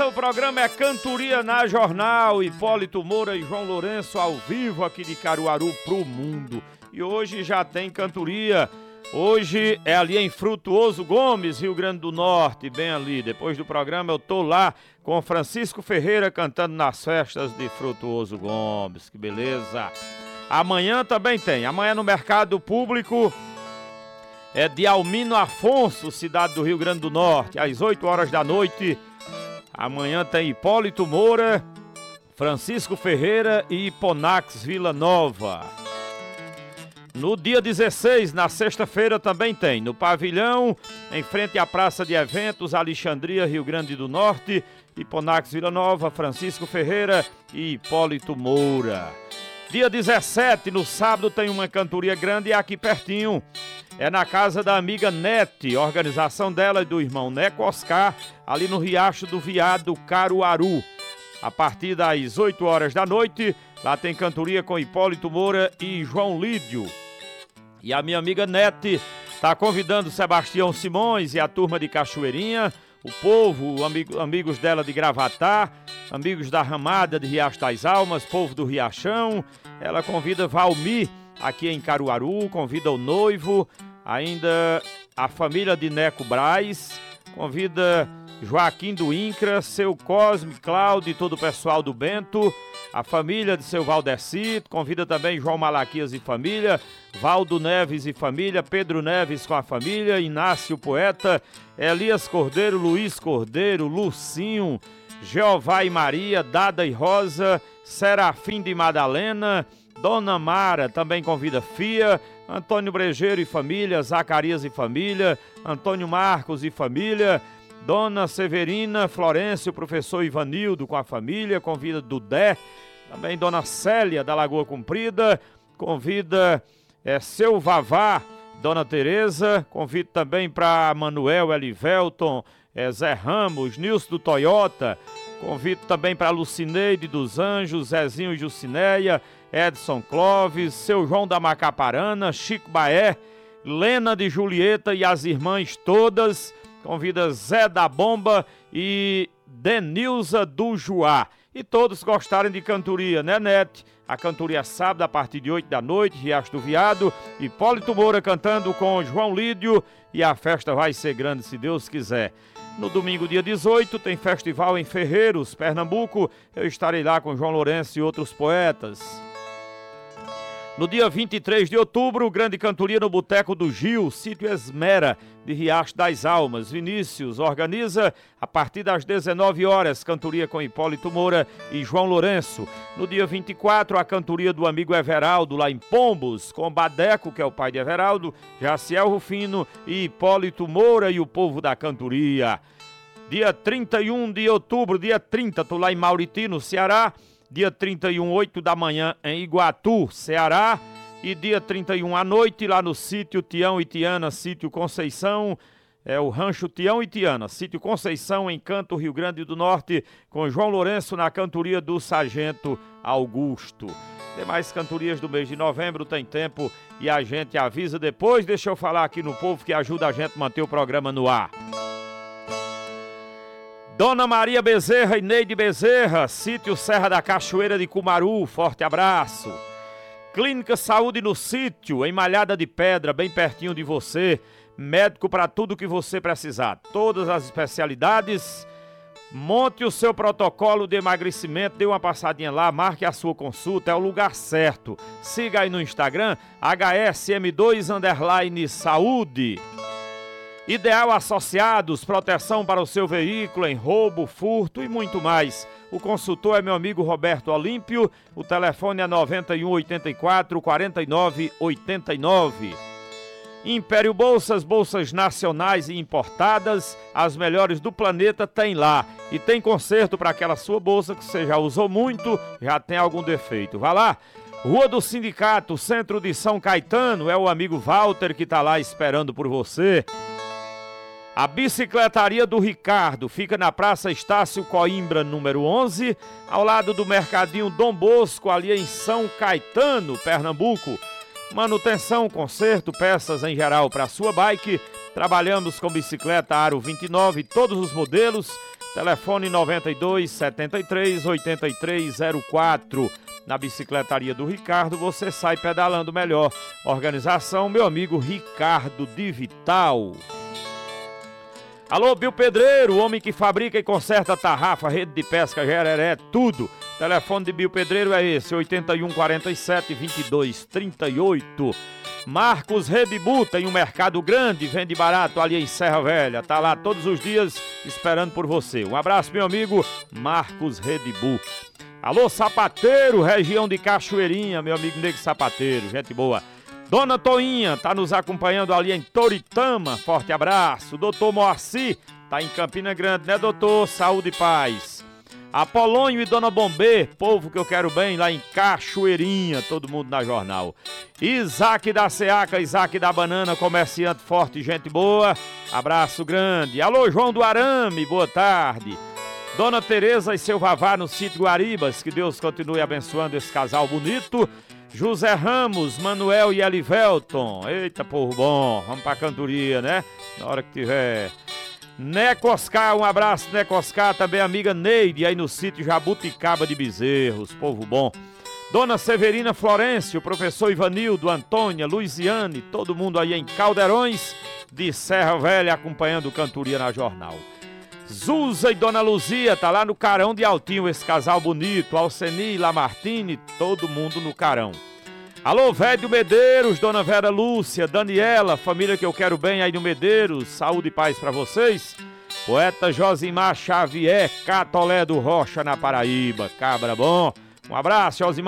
o programa é Cantoria na Jornal, Hipólito Moura e João Lourenço ao vivo aqui de Caruaru pro mundo. E hoje já tem cantoria, hoje é ali em Frutuoso Gomes, Rio Grande do Norte, bem ali. Depois do programa eu tô lá com Francisco Ferreira cantando nas festas de Frutuoso Gomes, que beleza. Amanhã também tem, amanhã no Mercado Público é de Almino Afonso, cidade do Rio Grande do Norte, às 8 horas da noite. Amanhã tem Hipólito Moura, Francisco Ferreira e Hiponax Vila Nova. No dia 16, na sexta-feira, também tem no pavilhão, em frente à Praça de Eventos, Alexandria, Rio Grande do Norte, Hiponax Vila Nova, Francisco Ferreira e Hipólito Moura. Dia 17, no sábado, tem uma cantoria grande aqui pertinho. É na casa da amiga Nete, organização dela e do irmão Neco Oscar, ali no Riacho do Viado, Caruaru. A partir das 8 horas da noite, lá tem cantoria com Hipólito Moura e João Lídio. E a minha amiga Nete está convidando Sebastião Simões e a turma de Cachoeirinha, o povo, amigos dela de Gravatá, amigos da Ramada de Riacho das Almas, povo do Riachão. Ela convida Valmir aqui em Caruaru, convida o noivo, ainda a família de Neco Braz, convida Joaquim do Incra, seu Cosme, Cláudio e todo o pessoal do Bento, a família de seu Valdecito, convida também João Malaquias e família, Valdo Neves e família, Pedro Neves com a família, Inácio Poeta, Elias Cordeiro, Luiz Cordeiro, Lucinho, Jeová e Maria, Dada e Rosa, Serafim de Madalena, Dona Mara também convida Fia, Antônio Brejeiro e família, Zacarias e família, Antônio Marcos e família, Dona Severina, Florencio, professor Ivanildo com a família, convida Dudé, também Dona Célia da Lagoa Comprida, convida seu Vavá, Dona Tereza, convida também para Manuel Elivelton, Zé Ramos, Nilson do Toyota, convido também para Lucineide dos Anjos, Zezinho e Jucinéia, Edson Clóvis, seu João da Macaparana, Chico Baé, Lena de Julieta e as irmãs todas, convida Zé da Bomba e Denilza do Juá. E todos gostarem de cantoria, né, Nete? A cantoria sábado a partir de 8 da noite, Riacho do Viado, Hipólito Moura cantando com João Lídio e a festa vai ser grande se Deus quiser. No domingo, dia 18, tem festival em Ferreiros, Pernambuco. Eu estarei lá com João Lourenço e outros poetas. No dia 23 de outubro, grande cantoria no Boteco do Gil, Sítio Esmera, de Riacho das Almas. Vinícius organiza a partir das 19 horas, cantoria com Hipólito Moura e João Lourenço. No dia 24, a cantoria do amigo Everaldo, lá em Pombos, com Badeco, que é o pai de Everaldo, Jaciel Rufino e Hipólito Moura e o povo da cantoria. Dia 31 de outubro, dia 30, tô lá em Mauritino, Ceará. Dia 31, 8 da manhã, em Iguatu, Ceará. E dia 31 à noite, lá no sítio Tião e Tiana, sítio Conceição, o rancho Tião e Tiana, sítio Conceição, em Canto, Rio Grande do Norte, com João Lourenço na cantoria do Sargento Augusto. Demais cantorias do mês de novembro, tem tempo e a gente avisa depois. Deixa eu falar aqui no povo que ajuda a gente a manter o programa no ar. Dona Maria Bezerra e Neide Bezerra, sítio Serra da Cachoeira de Cumaru, forte abraço. Clínica Saúde no Sítio, em Malhada de Pedra, bem pertinho de você. Médico para tudo que você precisar, todas as especialidades. Monte o seu protocolo de emagrecimento, dê uma passadinha lá, marque a sua consulta, é o lugar certo. Siga aí no Instagram, HSM2_Saúde. Ideal Associados, proteção para o seu veículo em roubo, furto e muito mais. O consultor é meu amigo Roberto Olímpio, o telefone é 91 84 49 89. Império Bolsas, bolsas nacionais e importadas, as melhores do planeta tem lá. E tem conserto para aquela sua bolsa que você já usou muito, já tem algum defeito. Vá lá. Rua do Sindicato, centro de São Caetano, é o amigo Walter que está lá esperando por você. A Bicicletaria do Ricardo fica na Praça Estácio Coimbra, número 11, ao lado do Mercadinho Dom Bosco, ali em São Caetano, Pernambuco. Manutenção, conserto, peças em geral para sua bike. Trabalhamos com bicicleta Aro 29, todos os modelos, Telefone 92 73 83 04. Na bicicletaria do Ricardo você sai pedalando melhor. Organização, meu amigo Ricardo de Vital. Alô, Bill Pedreiro, o homem que fabrica e conserta tarrafa, rede de pesca, gereré, tudo. Telefone de Bill Pedreiro é esse, 81 47 22 38. Marcos Redibu tem um mercado grande, vende barato ali em Serra Velha. Tá lá todos os dias esperando por você. Um abraço, meu amigo Marcos Redibu. Alô, Sapateiro, região de Cachoeirinha, meu amigo Nego Sapateiro, gente boa. Dona Toinha tá nos acompanhando ali em Toritama, forte abraço. Doutor Moacir tá em Campina Grande, né, doutor? Saúde e paz. Apolônio e Dona Bombê, povo que eu quero bem, lá em Cachoeirinha, todo mundo na jornal. Isaac da Seaca, Isaac da Banana, comerciante forte, gente boa, abraço grande. Alô, João do Arame, boa tarde. Dona Tereza e seu Vavá no sítio Guaribas, que Deus continue abençoando esse casal bonito. José Ramos, Manuel e Elivelton, eita povo bom, vamos pra cantoria, né? Na hora que tiver. Necoscar, um abraço, Necoscar, também amiga Neide, aí no sítio Jabuticaba de Bezerros, povo bom. Dona Severina Florencio, o professor Ivanildo, Antônia, Luiziane, todo mundo aí em Caldeirões de Serra Velha acompanhando cantoria na jornal. Zuza e Dona Luzia, tá lá no Carão de Altinho, esse casal bonito, Alceni, Lamartine, todo mundo no Carão. Alô, Velho Medeiros, Dona Vera Lúcia, Daniela, família que eu quero bem aí no Medeiros, saúde e paz pra vocês. Poeta Josimar Xavier, Catolé do Rocha, na Paraíba, cabra bom. Um abraço, Josimar.